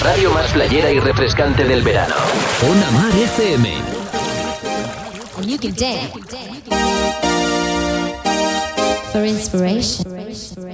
radio más playera y refrescante del verano. Ona Mar FM. And you can dance for inspiration.